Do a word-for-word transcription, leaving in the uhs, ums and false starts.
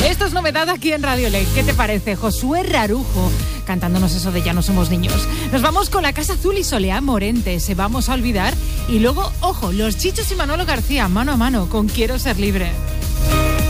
Esto es novedad aquí en Radio Lek. ¿Qué te parece? Josué Rarujo cantándonos eso de Ya no somos niños. Nos vamos con La Casa Azul y Soleá Morente, Se vamos a olvidar. Y luego, ojo, Los Chichos y Manolo García, mano a mano con Quiero ser libre.